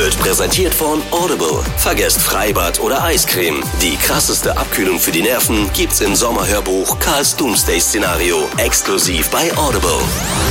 wird präsentiert von Audible. Vergesst Freibad oder Eiscreme. Die krasseste Abkühlung für die Nerven gibt's im Sommerhörbuch Karls Doomsday-Szenario. Exklusiv bei Audible.